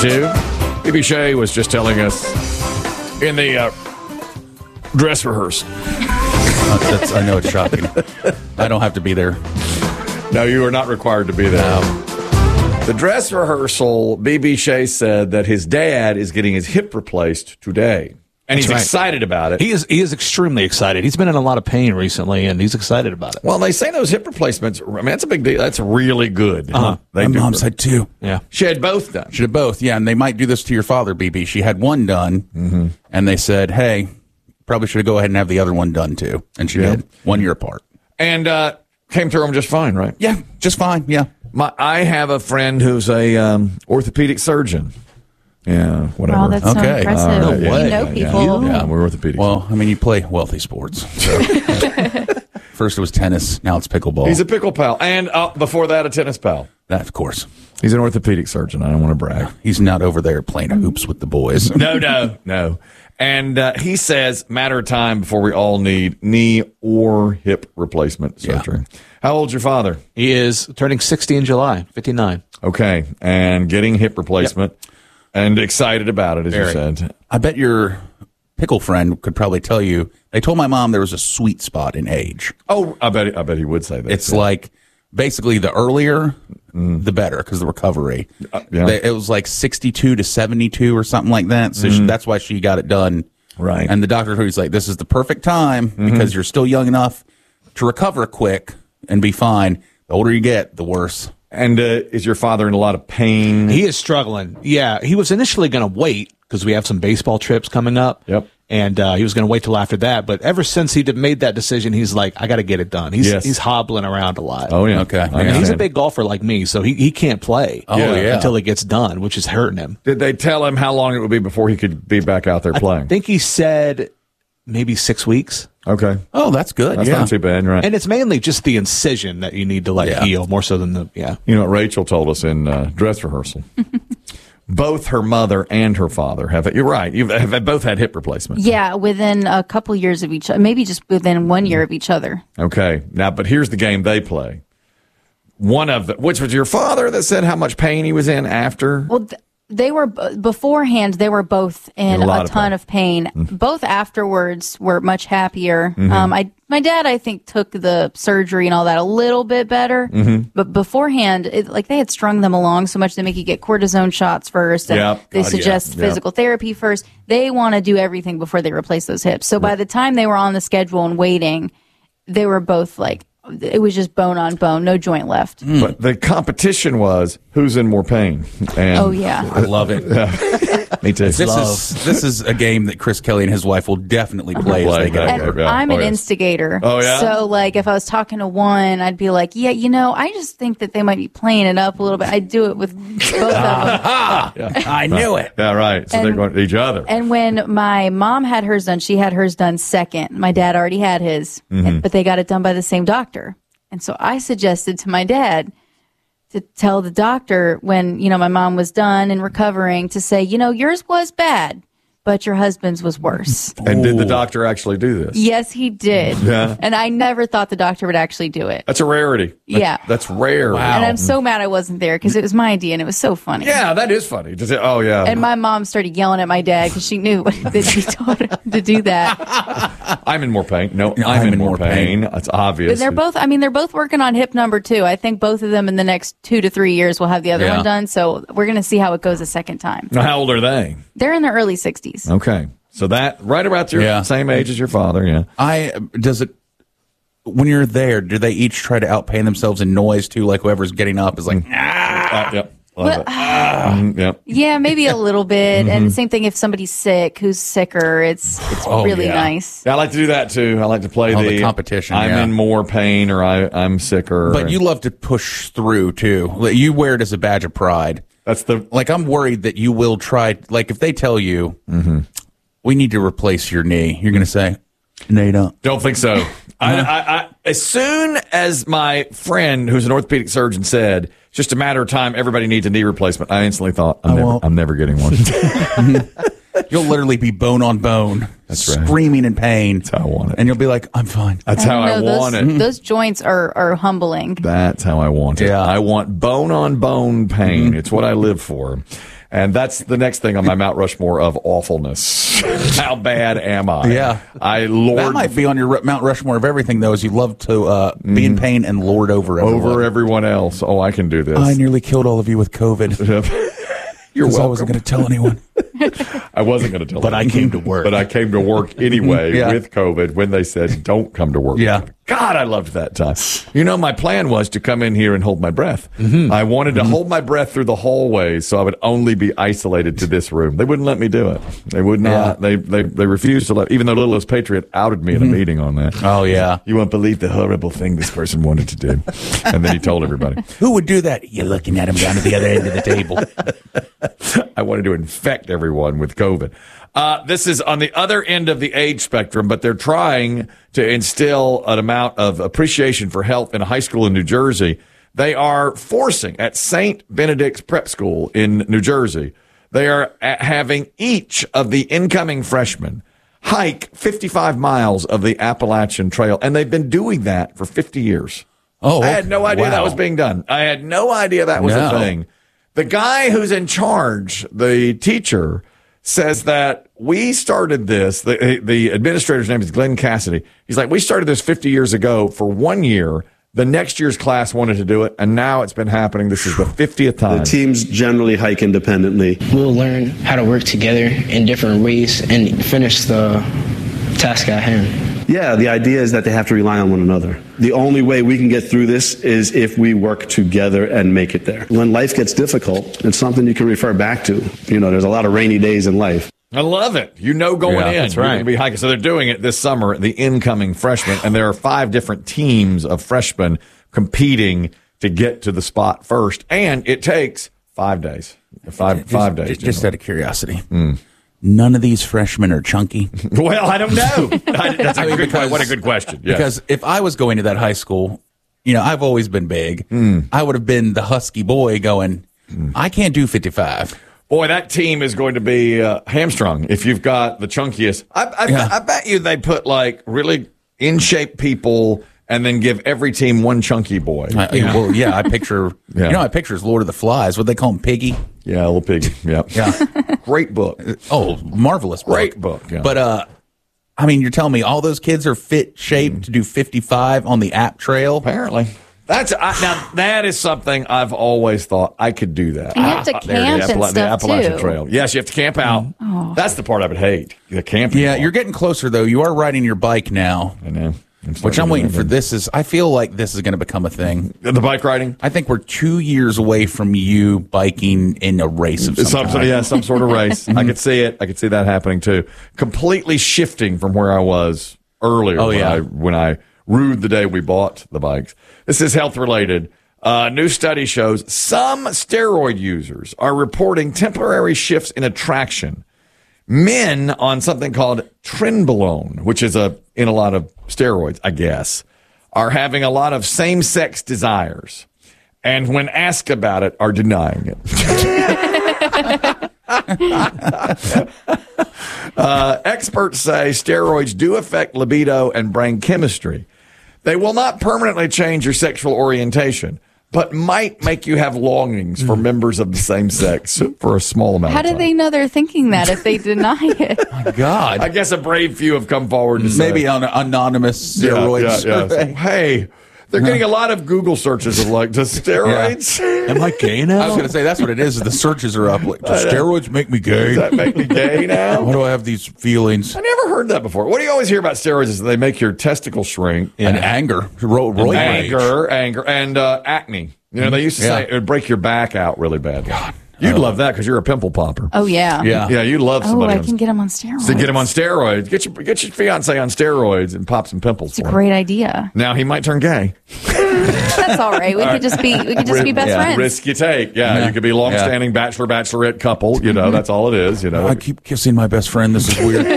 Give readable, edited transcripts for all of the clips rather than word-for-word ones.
too. B.B. Shea was just telling us in the dress rehearsal. I know it's shocking. I don't have to be there. No, you are not required to be there. No. The dress rehearsal, B.B. Shea said that his dad is getting his hip replaced today. And he's excited about it. He is extremely excited. He's been in a lot of pain recently, and he's excited about it. Well, they say those hip replacements, I mean, that's a big deal. That's really good. My mom said two. Yeah. She had both done. She did both, yeah, and they might do this to your father, BB. She had one done, and they said, hey, probably should go ahead and have the other one done, too. And she did, 1 year apart. And came through them just fine, right? Yeah, just fine, yeah. I have a friend who's a orthopedic surgeon. Yeah, whatever. Wow, that's so Okay. impressive. No You way. know people. Yeah, we're orthopedic. Well, I mean, you play wealthy sports. So. First it was tennis, now it's pickleball. He's a pickle pal. And before that, a tennis pal. That, of course. He's an orthopedic surgeon. I don't want to brag. He's not over there playing hoops with the boys. No. And he says, matter of time before we all need knee or hip replacement surgery. Yeah. How old's your father? He is turning 60 in July, 59. Okay. And getting hip replacement. Yep. And excited about it, as you said. I bet your pickle friend could probably tell you. They told my mom there was a sweet spot in age. Oh, I bet he would say that. It's like basically the earlier, the better, because the recovery. It was like 62 to 72 or something like that. So that's why she got it done. Right. And the doctor was like, this is the perfect time because you're still young enough to recover quick and be fine. The older you get, the worse. And is your father in a lot of pain? He is struggling. Yeah, he was initially going to wait because we have some baseball trips coming up. Yep. And he was going to wait till after that. But ever since he made that decision, he's like, I got to get it done. He's hobbling around a lot. Oh, yeah. Okay. And he's a big golfer like me, so he can't play until it gets done, which is hurting him. Did they tell him how long it would be before he could be back out there playing? I think he said maybe 6 weeks. Okay. Oh, that's good. That's not too bad, right? And it's mainly just the incision that you need to let heal more so than the, You know what Rachel told us in dress rehearsal? Both her mother and her father have, you're right, have both had hip replacements. Yeah, within a couple years of each other, maybe just within 1 year of each other. Okay. Now, but here's the game they play. One of them, which was your father that said how much pain he was in after? Well, they were beforehand. They were both in a ton of pain. Both afterwards were much happier. My dad, I think, took the surgery and all that a little bit better. But beforehand, they had strung them along so much they make you get cortisone shots first. And they suggest physical therapy first. They want to do everything before they replace those hips. So by the time they were on the schedule and waiting, they were both it was just bone on bone, no joint left. But the competition was who's in more pain. And oh, yeah. I love it. Me too. This is a game that Chris Kelly and his wife will definitely play as they get older. I'm an instigator. Oh, yeah? So, if I was talking to one, I'd be like, yeah, I just think that they might be playing it up a little bit. I'd do it with both of them. I knew it. Yeah, right. So they're going to each other. And when my mom had hers done, she had hers done second. My dad already had his, but they got it done by the same doctor. And so I suggested to my dad to tell the doctor when, my mom was done and recovering to say, yours was bad, but your husband's was worse. And did the doctor actually do this? Yes, he did. Yeah. And I never thought the doctor would actually do it. That's a rarity. That's rare. Wow. And I'm so mad I wasn't there because it was my idea and it was so funny. Yeah, that is funny. To say, oh, yeah. And my mom started yelling at my dad because she knew that she told her to do that. I'm in more pain. No, I'm in more pain. That's obvious. But they're both working on hip number 2. I think both of them in the next 2 to 3 years will have the other one done. So we're going to see how it goes a second time. Now, how old are they? They're in their early 60s. Okay. So that right about your same age as your father, When you're there, do they each try to outpain themselves in noise too? Like whoever's getting up is like, yep. Yep. Yeah, maybe a little bit. And the same thing if somebody's sick, who's sicker, it's really nice. Yeah, I like to do that too. I like to play the competition. I'm in more pain or I'm sicker. But you love to push through too. You wear it as a badge of pride. That's I'm worried that you will try, if they tell you, we need to replace your knee, you're going to say, no, you don't. Don't think so. I as soon as my friend, who's an orthopedic surgeon, said it's just a matter of time, everybody needs a knee replacement, I instantly thought, I'm never getting one. You'll literally be bone on bone, screaming in pain. That's how I want it. And you'll be like, I'm fine. That's how I want it. Those joints are humbling. That's how I want it. Yeah. I want bone on bone pain. It's what I live for. And that's the next thing on my Mount Rushmore of awfulness. How bad am I? Yeah. That might be on your Mount Rushmore of everything, though, is you love to be in pain and lord over everyone. Over everyone else. Oh, I can do this. I nearly killed all of you with COVID. You're welcome. I wasn't going to tell anyone. I wasn't going to tell But I came to work. But I came to work anyway with COVID when they said, don't come to work. Yeah. God, I loved that time. You know, my plan was to come in here and hold my breath. I wanted to hold my breath through the hallways so I would only be isolated to this room. They wouldn't let me do it. They would not. Yeah. They refused to let, even though Littlest Patriot outed me in a meeting on that. Oh, yeah. You won't believe the horrible thing this person wanted to do. And then he told everybody. Who would do that? You're looking at him down at the other end of the table. I wanted to infect everyone with COVID. This is on the other end of the age spectrum, but they're trying to instill an amount of appreciation for health in a high school in New Jersey. They are forcing at St. Benedict's Prep School in New Jersey. They are having each of the incoming freshmen hike 55 miles of the Appalachian Trail, and they've been doing that for 50 years. Oh, I had no idea that was being done. I had no idea that was a thing. The guy who's in charge, the teacher, says that we started this. The administrator's name is Glenn Cassidy. He's like, we started this 50 years ago for 1 year. The next year's class wanted to do it, and now it's been happening. This is the 50th time. The teams generally hike independently. We'll learn how to work together in different ways and finish the task at hand. Yeah, the idea is that they have to rely on one another. The only way we can get through this is if we work together and make it there. When life gets difficult, it's something you can refer back to. You know, there's a lot of rainy days in life. I love it. You know, going in. That's right. You're gonna be hiking. So they're doing it this summer, the incoming freshmen, and there are 5 different teams of freshmen competing to get to the spot first. And it takes 5 days. Five days. Just out of curiosity. None of these freshmen are chunky. Well, I don't know. That's a good question. What a good question. Yes. Because if I was going to that high school, you know, I've always been big. I would have been the husky boy going, I can't do 55. Boy, that team is going to be hamstrung if you've got the chunkiest. I bet you they put like really in shape people and then give every team one chunky boy. I picture, you know, I picture Lord of the Flies. What they call him, Piggy? Yeah, little Piggy. Yeah. Great book. Oh, marvelous book. Great book. Yeah. But, I mean, you're telling me all those kids are fit shape to do 55 on the App Trail? Apparently. Now that is something I've always thought I could do that. And you have to camp and stuff the Appalachian too. Trail. Yes, you have to camp out. That's the part I would hate. The camping. Yeah, part. you're getting closer though. You are riding your bike now. I know. Which I'm waiting for. I feel like this is going to become a thing. The bike riding? I think we're 2 years away from you biking in a race of some kind. Yeah, some sort of race. I could see it. I could see that happening too. Completely shifting from where I was earlier when I rued the day we bought the bikes. This is health related. New study shows some steroid users are reporting temporary shifts in attraction. Men on something called trenbolone, which is in a lot of steroids, I guess, are having a lot of same-sex desires. And when asked about it, are denying it. Experts say steroids do affect libido and brain chemistry. They will not permanently change your sexual orientation, but might make you have longings for members of the same sex for a small amount of time. How do they know they're thinking that if they deny it? My God. I guess a brave few have come forward to say. Maybe on an anonymous steroid survey. Hey, they're getting a lot of Google searches of like, does steroids? Am I gay now? I was going to say, that's what it is the searches are up. Like, do steroids make me gay? Does that make me gay now? Why do I have these feelings? I never heard that before. What do you always hear about steroids is they make your testicles shrink. And anger. Anger, and acne. You know, they used to say it would break your back out really bad. God. You'd love that because you're a pimple popper. Oh, yeah. Yeah, you'd love somebody. I can get him on steroids. To get him on steroids. Get your fiance on steroids and pop some pimples for him. It's a great idea. Now, he might turn gay. That's all right. We could just be best friends. Risk you take. Yeah, you could be long-standing bachelor-bachelorette couple. You know, that's all it is. You know, I keep kissing my best friend. This is weird.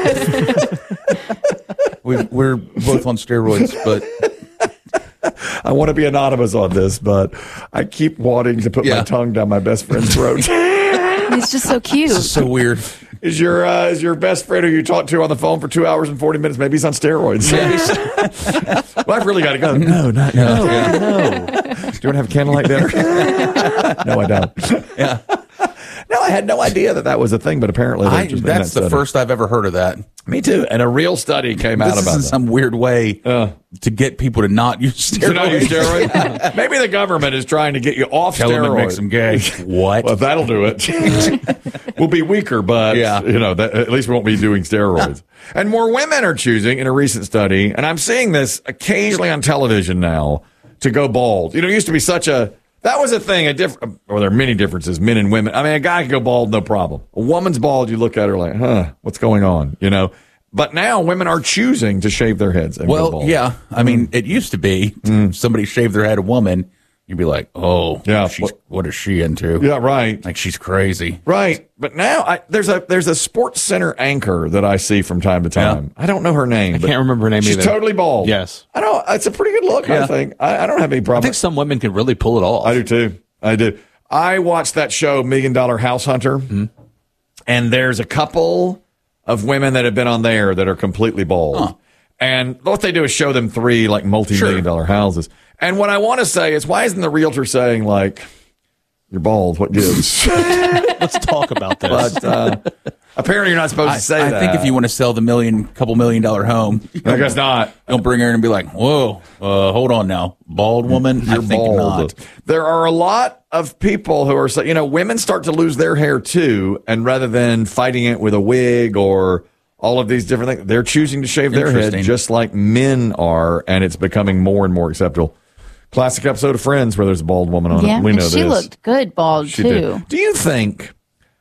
We're both on steroids, but I want to be anonymous on this, but I keep wanting to put my tongue down my best friend's throat. He's just so cute. This is so weird. Is your best friend who you talked to on the phone for 2 hours and 40 minutes? Maybe he's on steroids. Well, I've really got to go. No. Do you want to have candlelight dinner? No, I don't. Yeah. No, I had no idea that was a thing, but apparently that's the first I've ever heard of that. Me too. And a real study came out about that. Some weird way to get people to not use steroids. Maybe the government is trying to get you off steroids. Tell them it makes them gay. What? Well, that'll do it. We'll be weaker, but at least we won't be doing steroids. And more women are choosing in a recent study, and I'm seeing this occasionally on television now, to go bald. It used to be that was a thing, there are many differences, men and women. I mean, a guy can go bald, no problem. A woman's bald, you look at her like, what's going on, But now women are choosing to shave their heads and go bald. Yeah. I mean, it used to be somebody shaved their head, a woman, you'd be like, oh, yeah, what is she into? Yeah, right. Like, she's crazy. Right. But now there's a Sports Center anchor that I see from time to time. Yeah. I don't know her name. I can't remember her name either. She's totally bald. Yes. I know. It's a pretty good look, I think. I don't have any problem. I think some women can really pull it off. I do, too. I do. I watched that show, $1 Million House Hunter, and there's a couple of women that have been on there that are completely bald. Huh. And what they do is show them 3 multi-million-dollar houses. And what I want to say is, why isn't the realtor saying you're bald? What gives? Let's talk about this. But apparently, you're not supposed to say that. I think if you want to sell the couple $1 million home, I guess not. Don't bring her in and be like, "Whoa, hold on now, bald woman." You're I think bald. Not. There are a lot of people who are, women start to lose their hair too, and rather than fighting it with a wig or all of these different things, they're choosing to shave their head just like men are, and it's becoming more and more acceptable. Classic episode of Friends where there's a bald woman on it. We know she looked good bald, too. Did. Do you think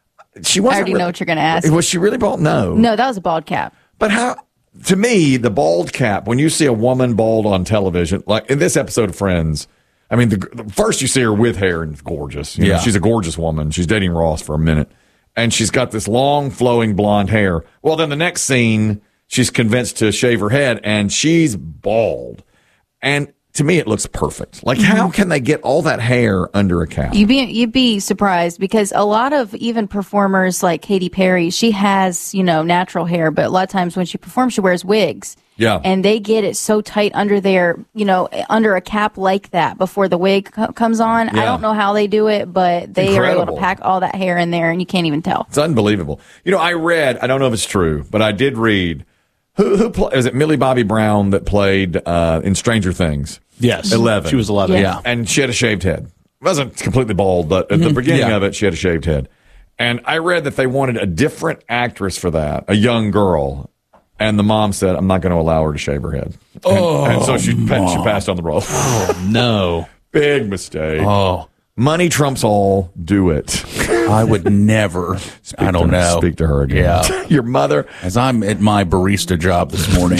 she wasn't? I already know what you're going to ask. Was she really bald? No. No, that was a bald cap. But how? To me, the bald cap, when you see a woman bald on television, like in this episode of Friends, I mean, first you see her with hair and it's gorgeous. She's a gorgeous woman. She's dating Ross for a minute. And she's got this long, flowing blonde hair. Well, then the next scene, she's convinced to shave her head, and she's bald. And to me, it looks perfect. How can they get all that hair under a cap? You'd be surprised, because a lot of even performers like Katy Perry, she has, natural hair, but a lot of times when she performs, she wears wigs. Yeah. And they get it so tight under their, under a cap like that before the wig comes on. Yeah. I don't know how they do it, but they are able to pack all that hair in there and you can't even tell. It's unbelievable. I read, I don't know if it's true, but I did read, is it Millie Bobby Brown that played in Stranger Things? Yes. 11. She was 11. Yeah. And she had a shaved head. Wasn't completely bald, but at the beginning of it, she had a shaved head. And I read that they wanted a different actress for that, a young girl. And the mom said, I'm not going to allow her to shave her head. And so she passed on the role. Oh, no. Big mistake. Oh. Money trumps all. Do it. I would never. I don't know. Speak to her again. Yeah. Your mother. As I'm at my barista job this morning.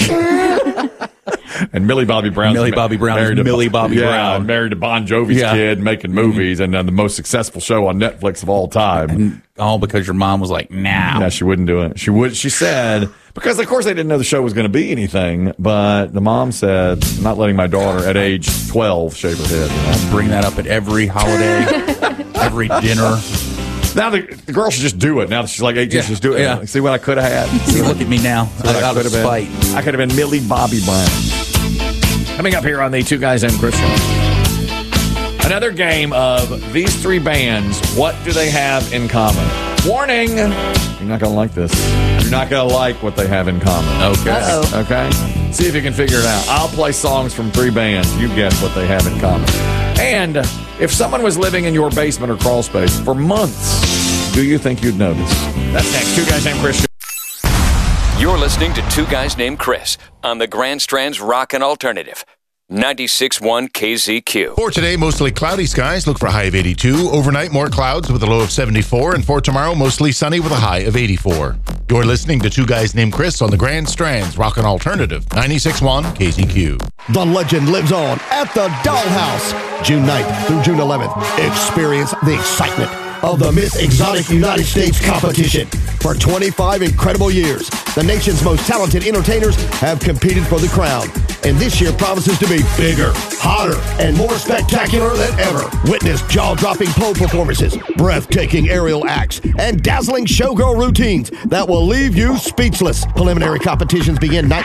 And Millie Bobby Brown. Millie Bobby Brown. Married to Bon Jovi's kid, making movies, and the most successful show on Netflix of all time. And all because your mom was like, "Nah." Yeah, she wouldn't do it. She said, because of course they didn't know the show was going to be anything, but the mom said, I'm not letting my daughter at age 12 shave her head. I bring that up at every holiday, every dinner. Now the girl should just do it. Now that she's like 18, she's doing it. Yeah. See what I could have had? See, look at me now. I could have been. I could have been Millie Bobby Brown. Coming up here on the Two Guys Named Chris Show. Another game of these 3 bands. What do they have in common? Warning! You're not going to like this. You're not going to like what they have in common. Okay. Uh-oh. Okay? See if you can figure it out. I'll play songs from 3 bands. You guess what they have in common. And if someone was living in your basement or crawl space for months, do you think you'd notice? That's next. Two Guys Named Chris Show. You're listening to Two Guys Named Chris on the Grand Strand's Rockin' Alternative. 96.1 KZQ. For today, mostly cloudy skies. Look for a high of 82. Overnight, more clouds with a low of 74. And for tomorrow, mostly sunny with a high of 84. You're listening to Two Guys Named Chris on the Grand Strand's Rockin' Alternative. 96.1 KZQ. The legend lives on at the Dollhouse. June 9th through June 11th. Experience the excitement of the Miss Exotic United States competition. For 25 incredible years, the nation's most talented entertainers have competed for the crown. And this year promises to be bigger, hotter, and more spectacular than ever. Witness jaw-dropping pole performances, breathtaking aerial acts, and dazzling showgirl routines that will leave you speechless. Preliminary competitions begin